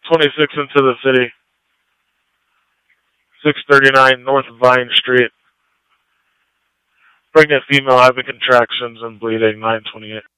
26 into the city. 639 North Vine Street. Pregnant female having contractions and bleeding, 928.